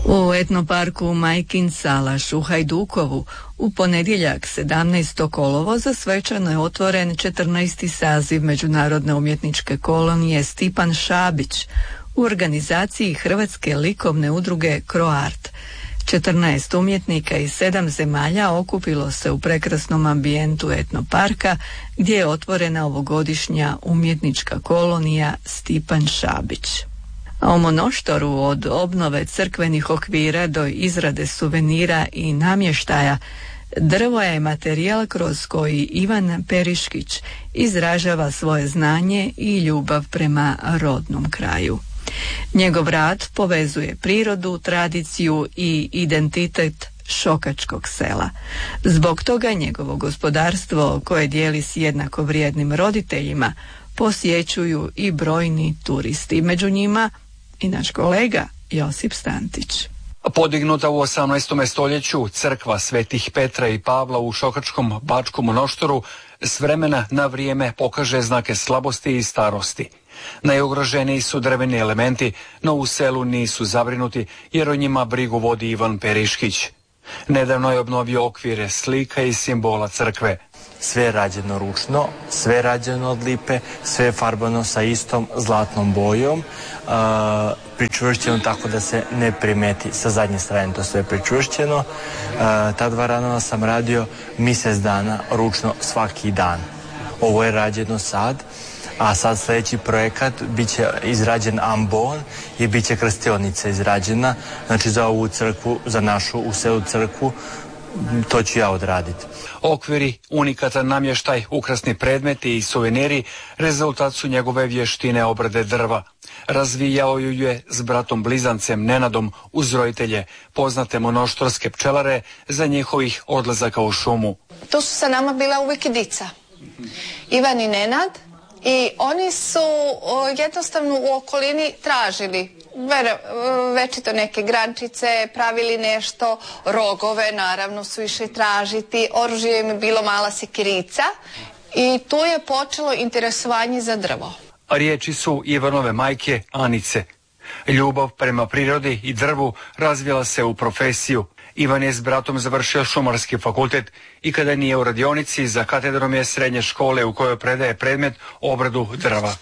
U etnoparku Majkin Salaš u Hajdukovu u ponedjeljak 17. kolovoza svečano je otvoren 14. saziv Međunarodne umjetničke kolonije Stipan Šabić u organizaciji Hrvatske likovne udruge Croart. 14 umjetnika iz 7 zemalja okupilo se u prekrasnom ambijentu etnoparka gdje je otvorena ovogodišnja umjetnička kolonija Stipan Šabić. A u Monoštoru od obnove crkvenih okvira do izrade suvenira i namještaja, drvo je materijal kroz koji Ivan Periškić izražava svoje znanje i ljubav prema rodnom kraju. Njegov rad povezuje prirodu, tradiciju i identitet šokačkog sela. Zbog toga njegovo gospodarstvo, koje dijeli s jednako vrijednim roditeljima, posjećuju i brojni turisti. Među njima i naš kolega Josip Stantić. Podignuta u 18. stoljeću crkva Svetih Petra i Pavla u šokačkom Bačkom Monoštoru s vremena na vrijeme pokaže znake slabosti i starosti. Najugroženiji su drveni elementi, no u selu nisu zabrinuti jer o njima brigu vodi Ivan Periškić. Nedavno je obnovio okvire slika i simbola crkve. Sve je rađeno ručno, sve je rađeno od lipe, sve je farbano sa istom zlatnom bojom, pričvršćeno tako da se ne primeti. Sa zadnje strane to sve je pričvršćeno. Ta 2 radova sam radio mjesec dana ručno svaki dan. Ovo je rađeno sad, a sad sljedeći projekat bit će izrađen ambon i bit će krstionica izrađena. Znači za ovu crkvu, za našu u selu crkvu, to ću ja odraditi. Okviri, unikatan namještaj, ukrasni predmeti i suveniri rezultat su njegove vještine obrade drva. Razvijao ju je s bratom blizancem Nenadom uz roditelje, poznate monoštorske pčelare, za njihovih odlazaka u šumu. Tu su sa nama bila uvijek i dica, Ivan i Nenad, i oni su jednostavno u okolini tražili večito neke grančice, pravili nešto, rogove naravno su išli tražiti, oružje im je bilo mala sekirica i tu je počelo interesovanje za drvo. Riječi su Ivanove majke Anice. Ljubav prema prirodi i drvu razvila se u profesiju. Ivan je s bratom završio šumarski fakultet i kada nije u radionici, za katedrom je srednje škole u kojoj predaje predmet obradu drva.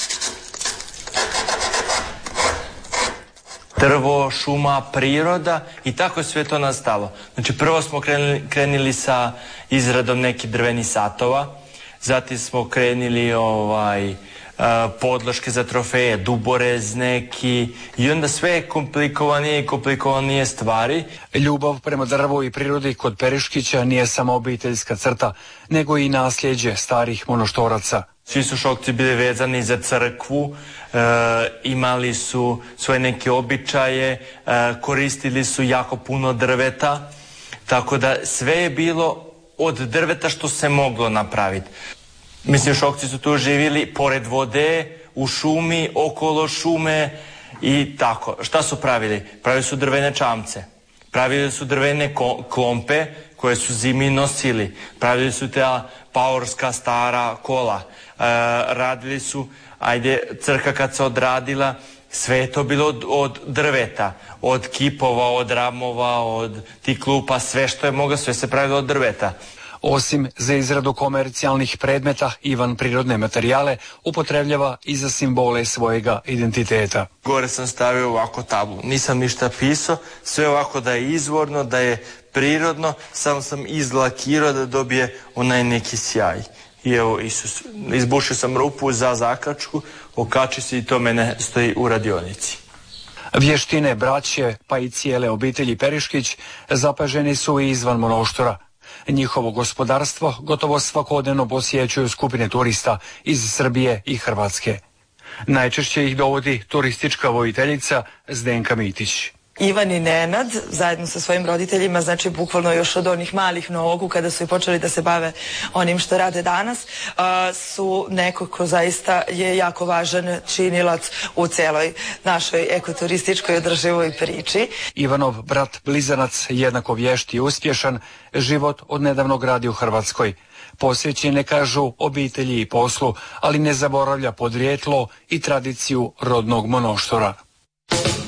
Drvo, šuma, priroda i tako je sve to nastalo. Znači prvo smo krenili sa izradom nekih drvenih satova, zatim smo krenili podloške za trofeje, duborez neki i onda sve komplikovanije stvari. Ljubav prema drvu i prirodi kod Periškića nije samo obiteljska crta, nego i nasljeđe starih monoštoraca. Svi su Šokci bili vezani za crkvu, imali su svoje neke običaje, koristili su jako puno drveta, tako da sve je bilo od drveta što se moglo napraviti. Mislim, Šokci su tu živjeli pored vode, u šumi, okolo šume i tako. Šta su pravili? Pravili su drvene čamce, pravili su drvene klompe koje su zimi nosili, pravili su ta paorska stara kola, radili su, crkva kad se odradila, sve je to bilo od drveta, od kipova, od ramova, od tih klupa, sve što je moglo, sve se pravilo od drveta. Osim za izradu komercijalnih predmeta, Ivan prirodne materijale upotrebljava i za simbole svojega identiteta. Gore sam stavio ovako tablu, nisam ništa pisao, sve ovako da je izvorno, da je prirodno, samo sam izlakirao da dobije onaj neki sjaj. I evo, izbušio sam rupu za zakačku, okači se i to mene stoji u radionici. Vještine braće, pa i cijele obitelji Periškić zapaženi su i izvan Monoštora. Njihovo gospodarstvo gotovo svakodnevno posjećuju skupine turista iz Srbije i Hrvatske. Najčešće ih dovodi turistička voditeljica Zdenka Mitić. Ivan i Nenad, zajedno sa svojim roditeljima, znači bukvalno još od onih malih nogu, kada su i počeli da se bave onim što rade danas, su neko ko zaista je jako važan činilac u celoj našoj ekoturističkoj održivoj priči. Ivanov brat blizanac, jednako vješt i uspješan, život odnedavno gradi u Hrvatskoj. Posvećen je, kažu, obitelji i poslu, ali ne zaboravlja podrijetlo i tradiciju rodnog Monoštora.